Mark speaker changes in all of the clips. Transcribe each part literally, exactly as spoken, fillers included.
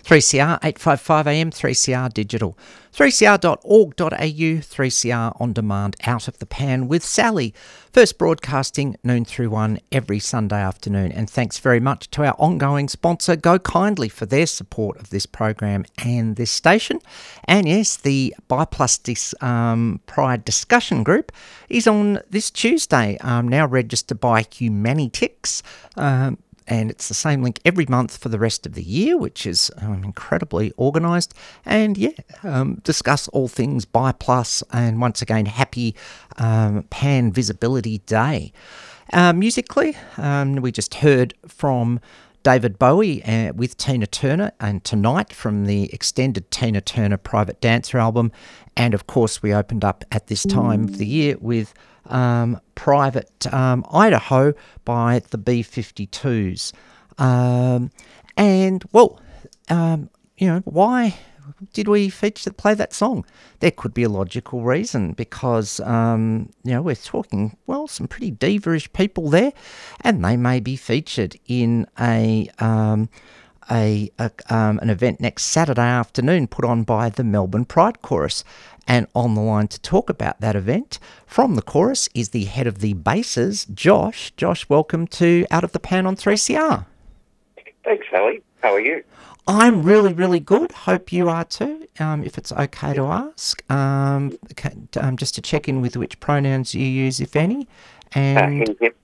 Speaker 1: three C R, eight fifty-five A M, three C R Digital, three c r dot org dot a u, three C R On Demand, Out of the Pan with Sally. First broadcasting noon through one every Sunday afternoon. And thanks very much to our ongoing sponsor, Go Kindly, for their support of this program and this station. And yes, the Biplastic um, Pride discussion group is on this Tuesday, um, now registered by Humanitix. Um, And it's the same link every month for the rest of the year, which is um, incredibly organised. And yeah, um, discuss all things BiPlus. And once again, happy um, Pan Visibility Day. Uh, musically, um, we just heard from David Bowie uh, with Tina Turner, and Tonight from the extended Tina Turner Private Dancer album. And of course, we opened up at this time of the year with Um, Private um, Idaho by the B fifty-twos. Um, and, well, um, you know, why did we feature play that song? There could be a logical reason, because, um, you know, we're talking, well, some pretty diva-ish people there, and they may be featured in a... Um, A, a um, an event next Saturday afternoon put on by the Melbourne Pride Chorus. And on the line to talk about that event from the chorus is the head of the basses, Josh. Josh, welcome to Out of the Pan on three C R.
Speaker 2: Thanks, Sally. How are you?
Speaker 1: I'm really, really good. Hope you are too. Um, if it's okay to ask, um, can, um, just to check in with which pronouns you use, if any, and
Speaker 2: Uh, him, him.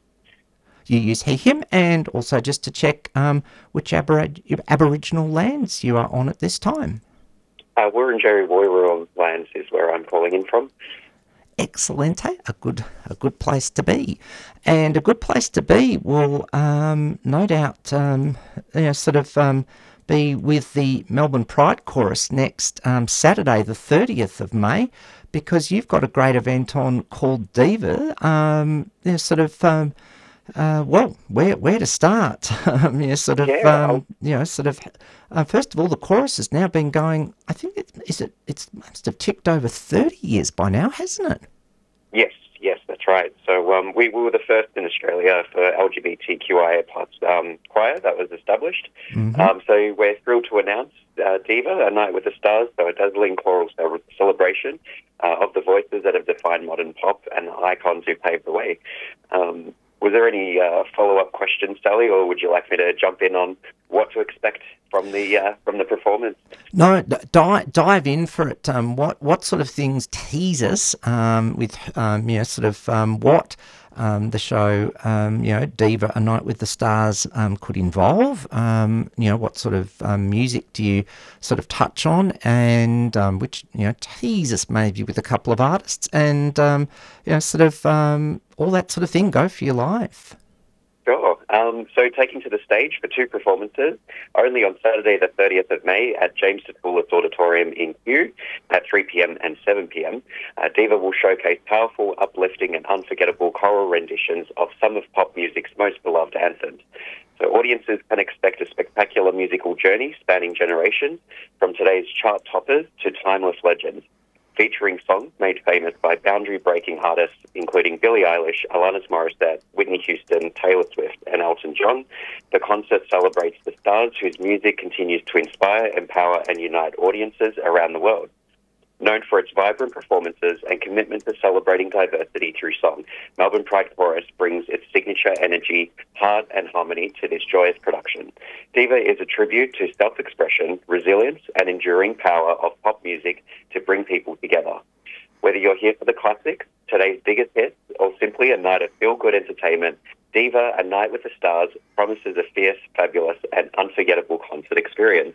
Speaker 1: you use he, him, and also just to check um, which aborig Aboriginal lands you are on at this time.
Speaker 2: Uh, we're in Jerry Woiwurrung lands is where I'm calling in from.
Speaker 1: Excellent, eh? a good a good place to be, and a good place to be will um, no doubt um, you know, sort of um, be with the Melbourne Pride Chorus next um, Saturday, the thirtieth of May, because you've got a great event on called Diva. Um, you know, sort of. Um, Uh, well, where where to start? um, you know, sort of,
Speaker 2: Yeah,
Speaker 1: um, you know, sort of. Uh, first of all, the chorus has now been going. I think it is it. It's must have ticked over thirty years by now, hasn't it?
Speaker 2: Yes, yes, that's right. So um, we, we were the first in Australia for L G B T Q I A plus um, choir that was established.
Speaker 1: Mm-hmm.
Speaker 2: Um, so we're thrilled to announce uh, Diva, A Night with the Stars, so a dazzling choral celebration uh, of the voices that have defined modern pop and the icons who paved the way. Um, Was there any uh, follow-up questions, Sally, or would you like me to jump in on what to expect from the uh, from the performance?
Speaker 1: No, dive dive in for it. Um, what what sort of things tease us um, with um, you know, sort of um, what um, the show um, you know, Diva, A Night with the Stars um, could involve. Um, you know, what sort of um, music do you sort of touch on, and um, which, you know, tease us maybe with a couple of artists, and um, you know, sort of um, all that sort of thing. Go for your life.
Speaker 2: Sure. Um, so taking to the stage for two performances, only on Saturday the thirtieth of May at James Tatoulis Auditorium in Kew at three p m and seven p m, uh, Diva will showcase powerful, uplifting and unforgettable choral renditions of some of pop music's most beloved anthems. So audiences can expect a spectacular musical journey spanning generations, from today's chart toppers to timeless legends, featuring songs made famous by boundary-breaking artists including Billie Eilish, Alanis Morissette, Whitney Houston, Taylor Swift and Elton John. The concert celebrates the stars whose music continues to inspire, empower and unite audiences around the world. Known for its vibrant performances and commitment to celebrating diversity through song, Melbourne Pride Chorus brings its signature energy, heart and harmony to this joyous production. Diva is a tribute to self-expression, resilience and enduring power of pop music to bring people together. Whether you're here for the classics, today's biggest hits, or simply a night of feel-good entertainment, Diva, A Night with the Stars promises a fierce, fabulous and unforgettable concert experience.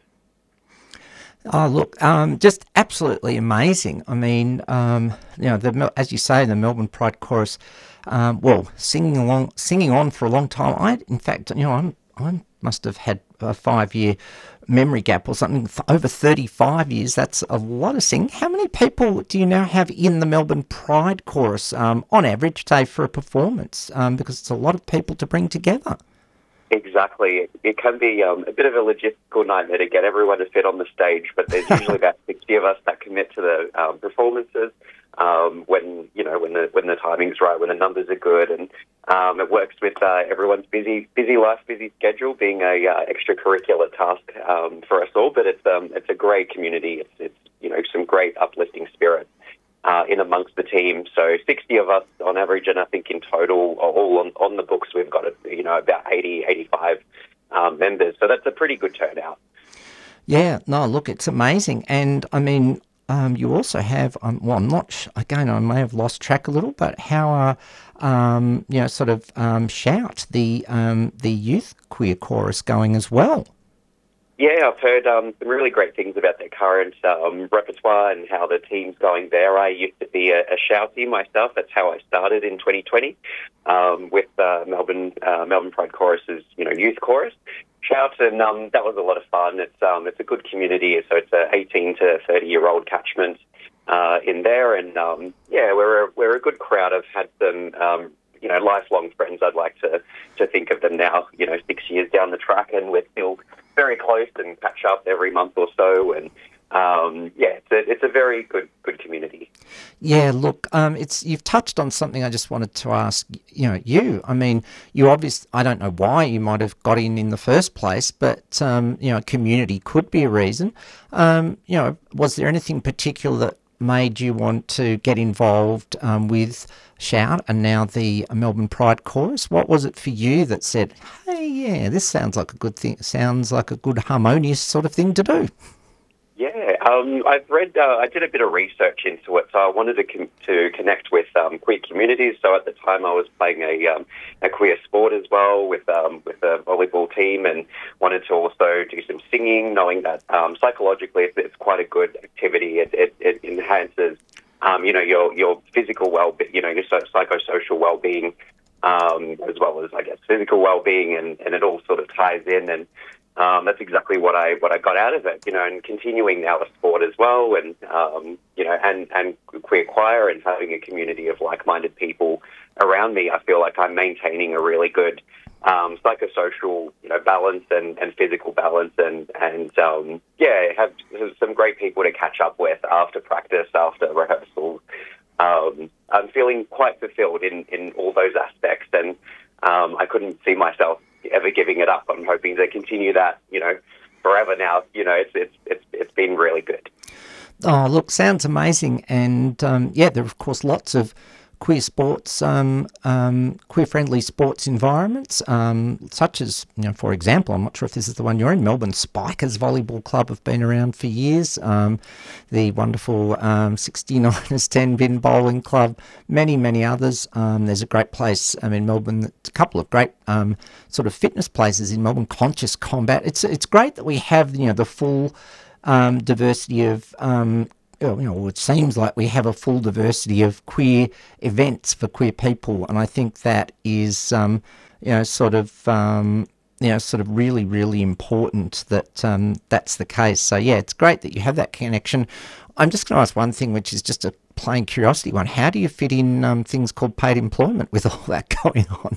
Speaker 1: Oh, look, um, just absolutely amazing. I mean, um, you know, the, as you say, the Melbourne Pride Chorus, um, well, singing along, singing on for a long time. I, in fact, you know, I'm, I must have had a five-year memory gap or something. Over thirty-five years, that's a lot of singing. How many people do you now have in the Melbourne Pride Chorus, um, on average, say, for a performance? Um, because it's a lot of people to bring together.
Speaker 2: Exactly. It can be um, a bit of a logistical nightmare to get everyone to fit on the stage, but there's usually about sixty of us that commit to the um, performances um, when, you know, when the when the timing's right, when the numbers are good. And Um, it works with uh, everyone's busy, busy life, busy schedule, being a uh, extracurricular task um, for us all. But it's um, it's a great community. It's, it's you know some great uplifting spirit uh, in amongst the team. So sixty of us on average, and I think in total, all on, on the books, we've got you know about eighty, eighty-five um, members. So that's a pretty good turnout.
Speaker 1: Yeah, no, look, it's amazing. And I mean, um, you also have, um, well, I'm not, sh- again, I may have lost track a little, but how are, um, you know, sort of um, Shout, the um, the youth queer chorus going as well?
Speaker 2: Yeah, I've heard um, some really great things about their current um, repertoire and how the team's going there. I used to be a, a shouty myself. That's how I started in twenty twenty um, with uh, Melbourne uh, Melbourne Pride Chorus's, you know, youth chorus. Shout, and um, that was a lot of fun. It's um, it's a good community, so it's a eighteen to thirty year old catchment uh, in there, and um, yeah, we're a, we're a good crowd. I've had some um, you know lifelong friends. I'd like to to think of them now. You know, six years down the track, and we're still very close and catch up every month or so, and um, yeah, it's a, it's a very good good community.
Speaker 1: Yeah, look, um, it's you've touched on something I just wanted to ask. You know, you. I mean, you obviously. I don't know why you might have got in in the first place, but um, you know, community could be a reason. Um, you know, was there anything particular that made you want to get involved um, with Shout and now the Melbourne Pride Chorus? What was it for you that said, "Hey, yeah, this sounds like a good thing. Sounds like a good harmonious sort of thing to do"?
Speaker 2: Yeah, um, I've read, uh, I did a bit of research into it, so I wanted to com- to connect with um, queer communities. So at the time I was playing a um, a queer sport as well with um, with a volleyball team, and wanted to also do some singing, knowing that um, psychologically it's, it's quite a good activity. It, it, it enhances, um, you know, your your physical well, you know, your psychosocial well-being, um, as well as, I guess, physical well-being, and, and it all sort of ties in. And Um, that's exactly what I what I got out of it, you know, and continuing now the sport as well, and um, you know, and, and queer choir, and having a community of like-minded people around me. I feel like I'm maintaining a really good um, psychosocial, you know, balance and, and physical balance, and and um, yeah, have some great people to catch up with after practice, after rehearsals. Um, I'm feeling quite fulfilled in, in all those aspects, and um, I couldn't see myself ever giving it up. I'm hoping to continue that, you know, forever now. You know, it's it's it's it's been really good.
Speaker 1: Oh, look, sounds amazing. And um, yeah, there are, of course, lots of queer sports, um, um, queer-friendly sports environments, um, such as, you know, for example, I'm not sure if this is the one you're in, Melbourne Spikers Volleyball Club have been around for years. Um, the wonderful um, sixty-niners ten Bin Bowling Club, many, many others. Um, there's a great place um, in Melbourne, a couple of great um, sort of fitness places in Melbourne, Conscious Combat. It's, it's great that we have, you know, the full Um, diversity of, um, you know, it seems like we have a full diversity of queer events for queer people, and I think that is, um, you know, sort of, um, you know, sort of really, really important that um, that's the case. So yeah, it's great that you have that connection. I'm just going to ask one thing, which is just a plain curiosity one. How do you fit in um, things called paid employment with all that going on?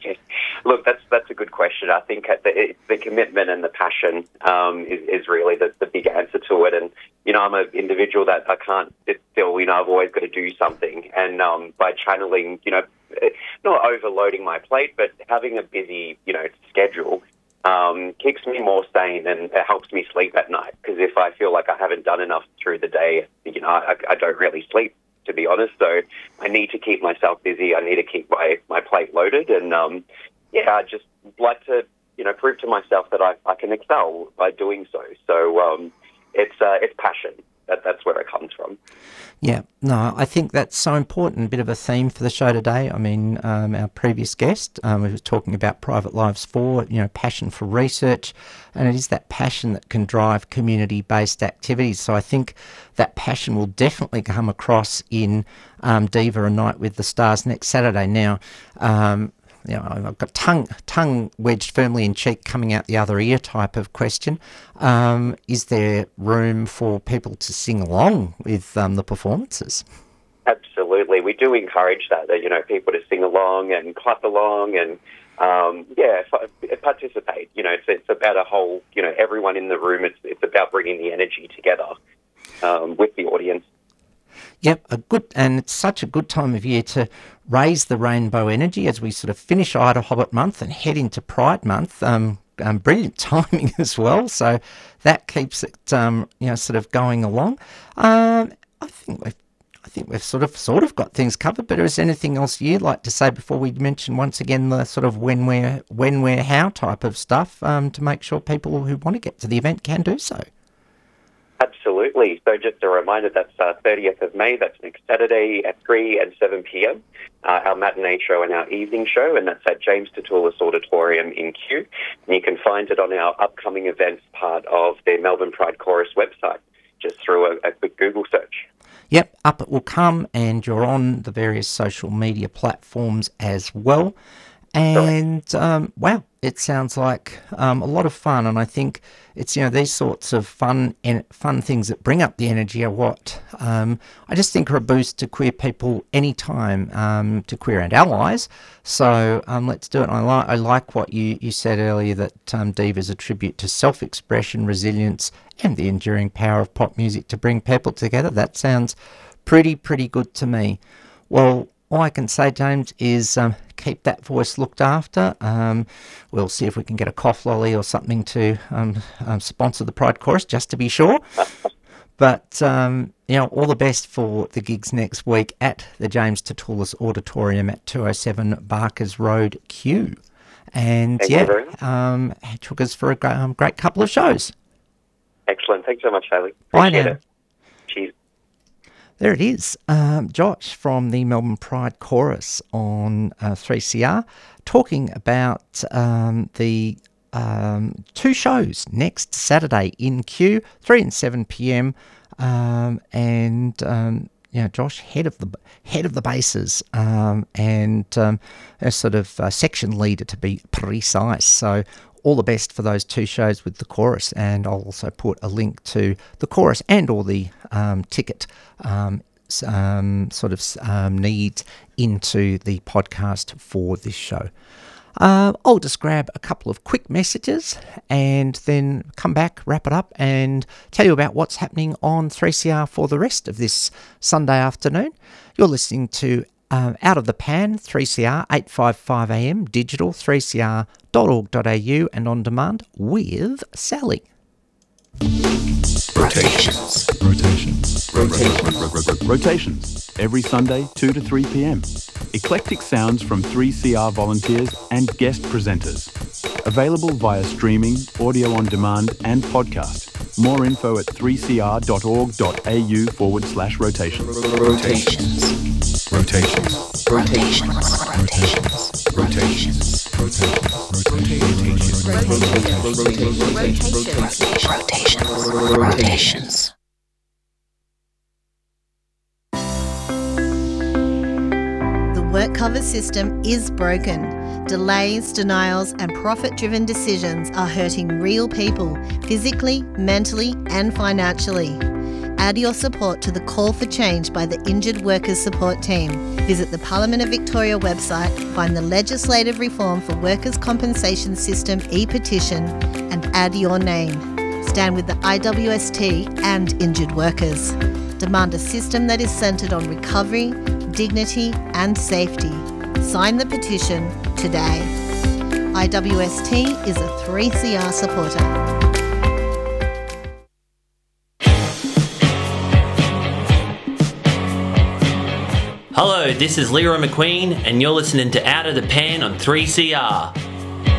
Speaker 2: Look, that's that's a good question. I think the, the commitment and the passion um, is, is really the, the big answer to it. And, you know, I'm an individual that I can't sit still. You know, I've always got to do something. And um, by channeling, you know, not overloading my plate, but having a busy, you know, schedule um, keeps me more sane, and it helps me sleep at night. Because if I feel like I haven't done enough through the day, you know, I, I don't really sleep, to be honest. So I need to keep myself busy. I need to keep my, my plate loaded. And, um, yeah, I just like to, you know, prove to myself that I, I can excel by doing so. So um, it's uh, it's passion. That, that's where it comes from.
Speaker 1: Yeah, no, I think that's so important. A bit of a theme for the show today. I mean, um, our previous guest, um, we were talking about Private Lives four, you know, passion for research, and it is that passion that can drive community-based activities. So I think that passion will definitely come across in um, Diva, A Night with the Stars next Saturday. Now, um, you know, I've got tongue tongue wedged firmly in cheek, coming out the other ear type of question. Um, is there room for people to sing along with um, the performances?
Speaker 2: Absolutely. We do encourage that, that, you know, people to sing along and clap along and, um, yeah, participate. You know, it's, it's about a whole, you know, everyone in the room. It's, it's about bringing the energy together um, with the audience.
Speaker 1: Yep, a good, and it's such a good time of year to raise the rainbow energy as we sort of finish Ida Hobbit month and head into Pride month. Um, um, brilliant timing as well, so that keeps it, um, you know, sort of going along. Um, I think we've, I think we've sort of, sort of got things covered. But is there anything else you'd like to say before we mention once again the sort of when, where, when, where, how type of stuff um, to make sure people who want to get to the event can do so?
Speaker 2: Absolutely. So just a reminder, that's uh, thirtieth of May. That's next Saturday at three and seven p.m. Uh, our matinee show and our evening show, and that's at James Tatoulis Auditorium in Kew. And you can find it on our upcoming events part of the Melbourne Pride Chorus website, just through a, a quick Google search.
Speaker 1: Yep, up it will come, and you're on the various social media platforms as well. And, um, wow, it sounds like um, a lot of fun, and I think it's, you know, these sorts of fun en- fun things that bring up the energy are what um, I just think are a boost to queer people anytime, um, to queer and allies. So um, let's do it. I, li- I like what you, you said earlier, that um, Diva's a tribute to self-expression, resilience, and the enduring power of pop music to bring people together. That sounds pretty, pretty good to me. Well, all I can say, James, is um, keep that voice looked after. Um, we'll see if we can get a cough lolly or something to um, um, sponsor the Pride Chorus, just to be sure. But, um, you know, all the best for the gigs next week at the James Tatoulis Auditorium at two oh seven Barkers Road, Kew. And,
Speaker 2: Thank
Speaker 1: yeah, um, took us for a great, um, great couple of shows.
Speaker 2: Excellent. Thanks so much, Haley.
Speaker 1: Bye
Speaker 2: Appreciate
Speaker 1: now.
Speaker 2: it. Cheers.
Speaker 1: There it is, um, Josh from the Melbourne Pride Chorus on uh, three C R, talking about um, the um, two shows next Saturday in Kew, three and seven p.m. Um, and um, you know, Josh, head of the head of the bases, um, and um, a sort of uh, section leader to be precise. So, all the best for those two shows with the chorus, and I'll also put a link to the chorus and all the um, ticket um, um, sort of um, needs into the podcast for this show. Uh, I'll just grab a couple of quick messages and then come back, wrap it up, and tell you about what's happening on three C R for the rest of this Sunday afternoon. You're listening to Um, Out of the Pan, three C R, eight fifty-five A M, digital, three c r dot org dot a u, and on demand with Sally.
Speaker 3: Rotations. Rotations. Rotations. Rotations. Every Sunday, two to three p.m. Eclectic sounds from three C R volunteers and guest presenters. Available via streaming, audio on demand, and podcast. More info at three c r dot org dot a u forward slash rotations.
Speaker 4: Rotations.
Speaker 3: Rotations.
Speaker 4: Rotations. Rotations. Rotations. Rotations. Rotations.
Speaker 5: The work cover system is broken. Delays, denials, and profit-driven decisions are hurting real people, physically, mentally, and financially. Add your support to the call for change by the Injured Workers Support Team. Visit the Parliament of Victoria website, find the legislative reform for workers' compensation system e-petition, and add your name. Stand with the I W S T and injured workers. Demand a system that is centred on recovery, dignity, and safety. Sign the petition today. I W S T is a three C R supporter.
Speaker 6: Hello, this is Leroy McQueen, and you're listening to Out of the Pan on three C R.